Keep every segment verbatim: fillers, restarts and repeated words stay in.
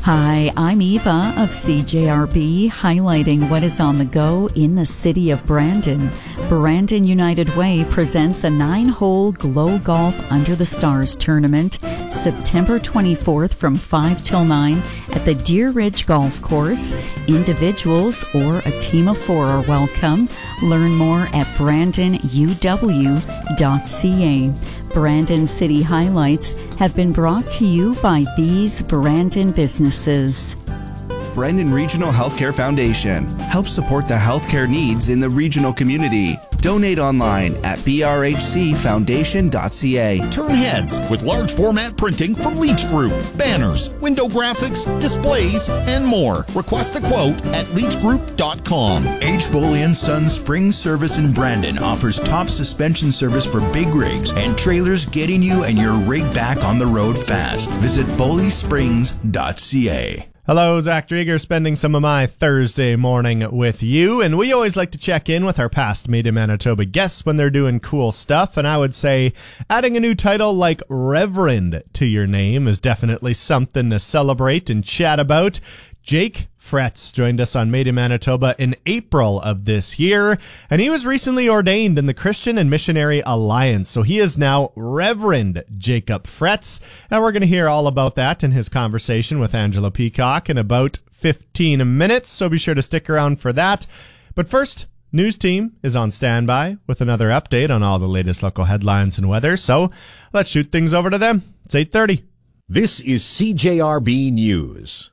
Hi, I'm Eva of C J R B, highlighting what is on the go in the city of Brandon. Brandon United Way presents a nine-hole Glow Golf Under the Stars tournament, September twenty-fourth from five till nine at the Deer Ridge Golf Course. Individuals or a team of four are welcome. Learn more at brandon u w dot c a. Brandon City Highlights have been brought to you by these Brandon businesses. Brandon Regional Healthcare Foundation helps support the healthcare needs in the regional community. Donate online at b r h c foundation dot c a. Turn heads with large format printing from Leach Group. Banners, window graphics, displays, and more. Request a quote at leach group dot com. H. Boley and Sons Spring Service in Brandon offers top suspension service for big rigs and trailers, getting you and your rig back on the road fast. Visit boley springs dot c a. Hello, Zach Drieger, spending some of my Thursday morning with you, and we always like to check in with our past Made in Manitoba guests when they're doing cool stuff, and I would say adding a new title like Reverend to your name is definitely something to celebrate and chat about. Jake Fretz joined us on Made in Manitoba in April of this year, and he was recently ordained in the Christian and Missionary Alliance, so he is now Reverend Jacob Fretz, and we're going to hear all about that in his conversation with Angela Peacock in about fifteen minutes, so be sure to stick around for that. But first, News Team is on standby with another update on all the latest local headlines and weather, so let's shoot things over to them. It's eight thirty. This is C J R B News.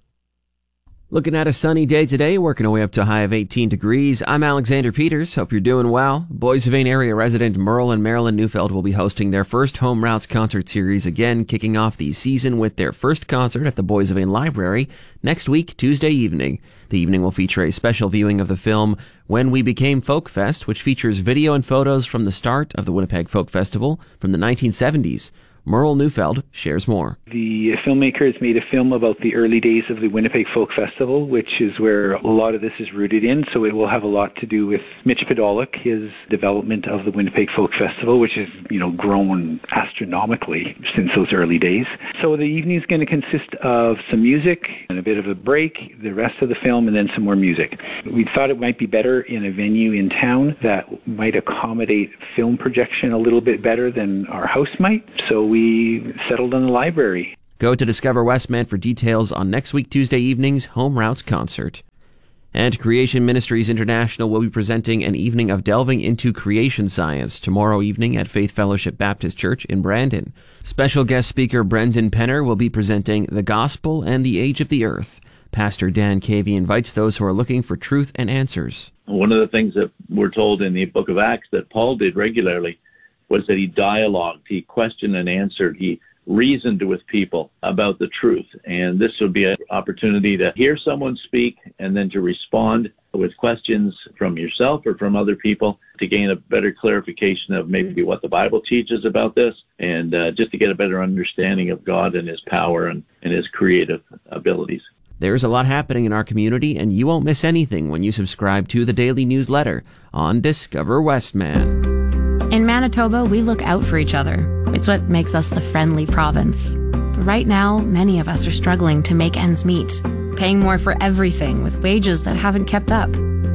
Looking at a sunny day today, working our way up to a high of eighteen degrees. I'm Alexander Peters. Hope you're doing well. Boissevain area resident Merle and Marilyn Neufeld will be hosting their first Home Routes concert series again, kicking off the season with their first concert at the Boissevain Library next week, Tuesday evening. The evening will feature a special viewing of the film When We Became Folk Fest, which features video and photos from the start of the Winnipeg Folk Festival from the nineteen seventies. Merle Neufeld shares more. The filmmakers made a film about the early days of the Winnipeg Folk Festival, which is where a lot of this is rooted in, so it will have a lot to do with Mitch Podolak, his development of the Winnipeg Folk Festival, which has, you know, grown astronomically since those early days. So the evening is going to consist of some music and a bit of a break, the rest of the film, and then some more music. We thought it might be better in a venue in town that might accommodate film projection a little bit better than our house might, so we settled on the library. Go to Discover Westman for details on next week Tuesday evening's Home Routes concert. And Creation Ministries International will be presenting an evening of delving into creation science tomorrow evening at Faith Fellowship Baptist Church in Brandon. Special guest speaker Brendan Penner will be presenting The Gospel and the Age of the Earth. Pastor Dan Cavey invites those who are looking for truth and answers. One of the things that we're told in the book of Acts that Paul did regularly was that he dialogued, he questioned and answered, he reasoned with people about the truth. And this would be an opportunity to hear someone speak and then to respond with questions from yourself or from other people to gain a better clarification of maybe what the Bible teaches about this, and uh, just to get a better understanding of God and his power and, and his creative abilities. There's a lot happening in our community, and you won't miss anything when you subscribe to the daily newsletter on Discover Westman. In Manitoba, we look out for each other. It's what makes us the friendly province. But right now, many of us are struggling to make ends meet, paying more for everything with wages that haven't kept up.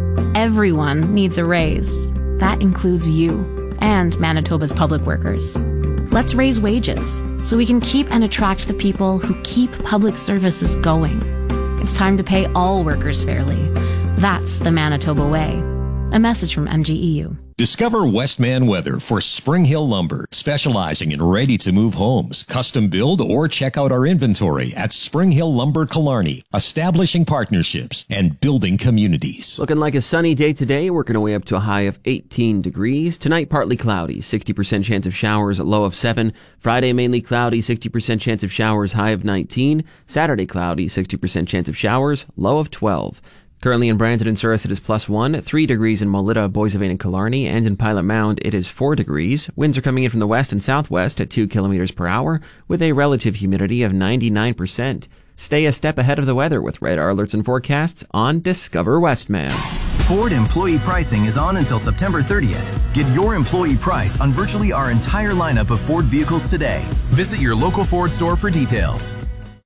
Everyone needs a raise. That includes you and Manitoba's public workers. Let's raise wages so we can keep and attract the people who keep public services going. It's time to pay all workers fairly. That's the Manitoba way. A message from M G E U. Discover Westman Weather for Spring Hill Lumber, specializing in ready-to-move homes, custom build, or check out our inventory at Spring Hill Lumber Killarney, establishing partnerships and building communities. Looking like a sunny day today, working our way up to a high of eighteen degrees. Tonight, partly cloudy, sixty percent chance of showers, low of seven. Friday, mainly cloudy, sixty percent chance of showers, high of nineteen. Saturday, cloudy, sixty percent chance of showers, low of twelve. Currently in Brandon and Souris, it is plus one, three degrees in Molita, Boissevain and Killarney, and in Pilot Mound, it is four degrees. Winds are coming in from the west and southwest at two kilometers per hour, with a relative humidity of ninety-nine percent. Stay a step ahead of the weather with radar alerts and forecasts on Discover Westman. Ford employee pricing is on until September thirtieth. Get your employee price on virtually our entire lineup of Ford vehicles today. Visit your local Ford store for details.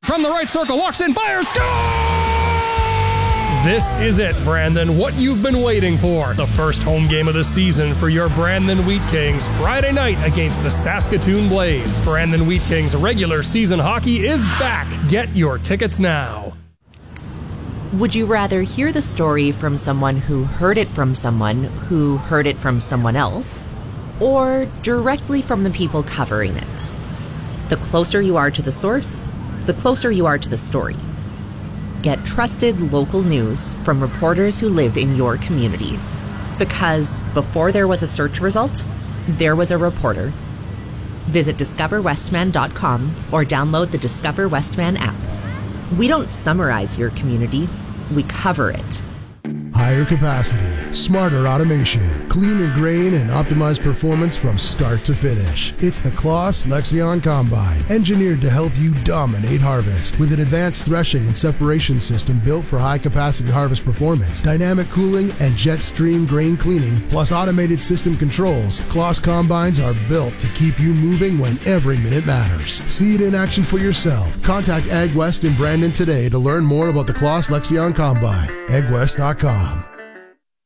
From the right circle, walks in, fires, score! This is it, Brandon, what you've been waiting for. The first home game of the season for your Brandon Wheat Kings, Friday night against the Saskatoon Blades. Brandon Wheat Kings regular season hockey is back. Get your tickets now. Would you rather hear the story from someone who heard it from someone who heard it from someone else, or directly from the people covering it? The closer you are to the source, the closer you are to the story. Get trusted local news from reporters who live in your community. Because before there was a search result, there was a reporter. Visit discover westman dot com or download the Discover Westman app. We don't summarize your community, we cover it. Higher capacity, smarter automation, cleaner grain, and optimized performance from start to finish. It's the Claas Lexion Combine, engineered to help you dominate harvest. With an advanced threshing and separation system built for high-capacity harvest performance, dynamic cooling, and jet stream grain cleaning, plus automated system controls, Claas Combines are built to keep you moving when every minute matters. See it in action for yourself. Contact AgWest in Brandon today to learn more about the Claas Lexion Combine. ag west dot com.